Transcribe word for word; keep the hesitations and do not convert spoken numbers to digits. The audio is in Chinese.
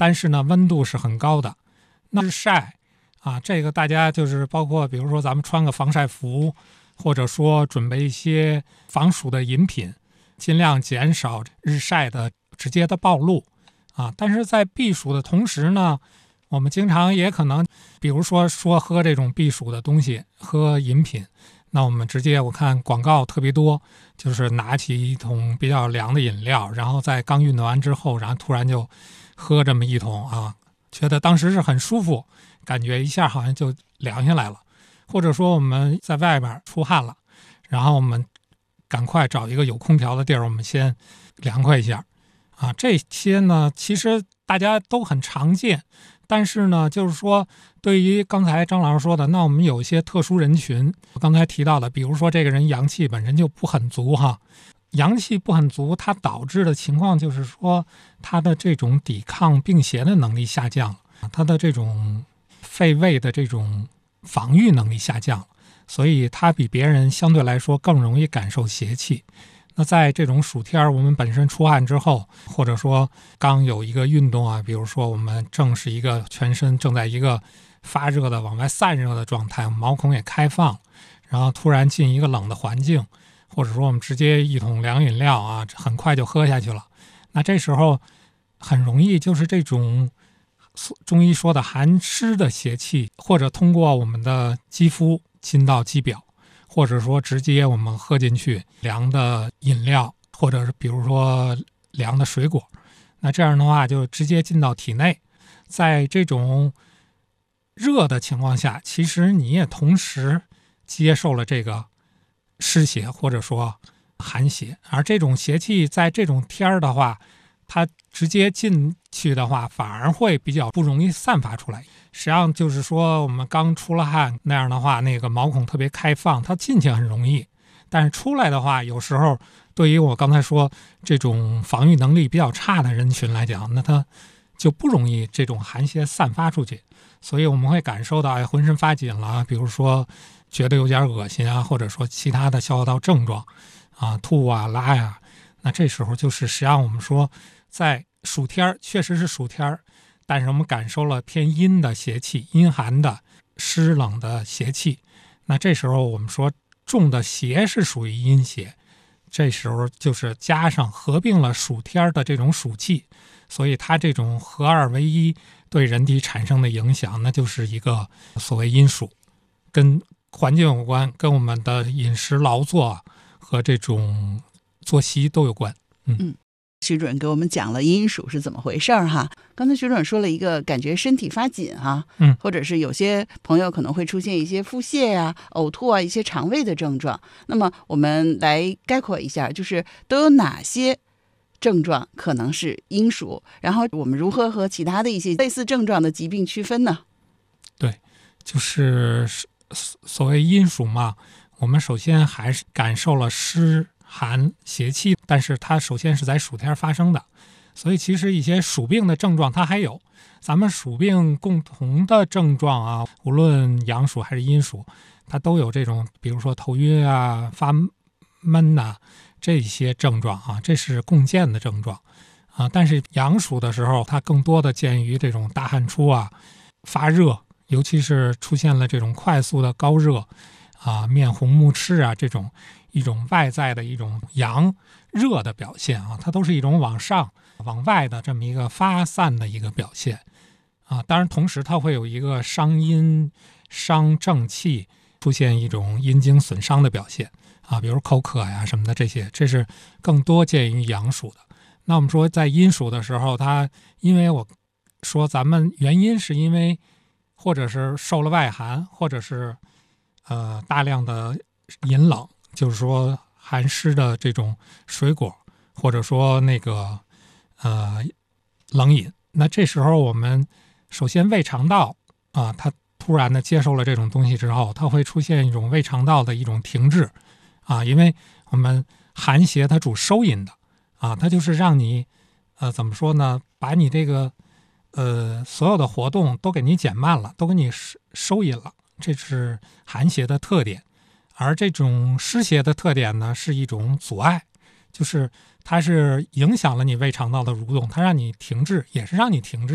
但是呢温度是很高的。那日晒啊，这个大家就是包括比如说咱们穿个防晒服，或者说准备一些防暑的饮品，尽量减少日晒的直接的暴露啊。但是在避暑的同时呢，我们经常也可能比如说说喝这种避暑的东西，喝饮品，那我们直接我看广告特别多，就是拿起一桶比较凉的饮料，然后在刚运动完之后，然后突然就喝这么一桶啊，觉得当时是很舒服，感觉一下好像就凉下来了。或者说我们在外边出汗了，然后我们赶快找一个有空调的地儿，我们先凉快一下啊。这些呢其实大家都很常见，但是呢就是说对于刚才张老师说的，那我们有一些特殊人群，我刚才提到的，比如说这个人阳气本身就不很足哈，阳气不很足，它导致的情况就是说他的这种抵抗病邪的能力下降了，他的这种肺胃的这种防御能力下降了，所以他比别人相对来说更容易感受邪气。那在这种暑天，我们本身出汗之后，或者说刚有一个运动啊，比如说我们正是一个全身正在一个发热的往外散热的状态，毛孔也开放，然后突然进一个冷的环境，或者说我们直接一桶凉饮料啊，很快就喝下去了，那这时候很容易就是这种中医说的寒湿的邪气，或者通过我们的肌肤进到肌表，或者说直接我们喝进去凉的饮料，或者是比如说凉的水果，那这样的话就直接进到体内。在这种热的情况下，其实你也同时接受了这个湿邪或者说寒邪，而这种邪气在这种天儿的话，它直接进去的话反而会比较不容易散发出来。实际上就是说我们刚出了汗那样的话，那个毛孔特别开放，它进去很容易，但是出来的话有时候对于我刚才说这种防御能力比较差的人群来讲，那它就不容易这种寒邪散发出去，所以我们会感受到哎浑身发紧了，比如说觉得有点恶心啊，或者说其他的消化道症状啊，吐啊拉呀，那这时候就是实际上我们说在暑天确实是暑天，但是我们感受了偏阴的邪气，阴寒的湿冷的邪气，那这时候我们说重的邪是属于阴邪，这时候就是加上合并了暑天的这种暑气，所以它这种合二为一对人体产生的影响，那就是一个所谓阴暑，跟环境有关，跟我们的饮食劳作和这种作息都有关。嗯嗯，徐主任给我们讲了阴暑是怎么回事儿哈。刚才徐主任说了一个感觉身体发紧哈， 嗯， 或者是有些朋友可能会出现一些腹泻呀、呕吐啊、一些肠胃的症状。那么我们来概括一下，就是都有哪些症状可能是阴暑，然后我们如何和其他的一些类似症状的疾病区分呢？ 对，就是所谓阴暑嘛，我们首先还是感受了湿寒邪气，但是它首先是在暑天发生的，所以其实一些暑病的症状它还有，咱们暑病共同的症状啊，无论阳暑还是阴暑，它都有这种比如说头晕啊、发闷呐、啊、这些症状啊，这是共见的症状啊。但是阳暑的时候，它更多的见于这种大汗出啊、发热，尤其是出现了这种快速的高热啊、面红目赤啊，这种一种外在的一种阳热的表现啊，它都是一种往上往外的这么一个发散的一个表现啊。当然同时它会有一个伤阴伤正气，出现一种阴经损伤的表现啊，比如口渴呀什么的，这些这是更多见于阳暑的。那我们说在阴暑的时候，它因为我说咱们原因是因为或者是受了外寒，或者是呃大量的饮冷，就是说寒湿的这种水果，或者说那个呃冷饮，那这时候我们首先胃肠道啊，它突然的接受了这种东西之后，它会出现一种胃肠道的一种停滞啊，因为我们寒邪它主收引的啊，它就是让你呃怎么说呢，把你这个呃所有的活动都给你减慢了，都给你收引了，这是寒邪的特点。而这种湿邪的特点呢，是一种阻碍，就是它是影响了你胃肠道的蠕动，它让你停滞，也是让你停滞。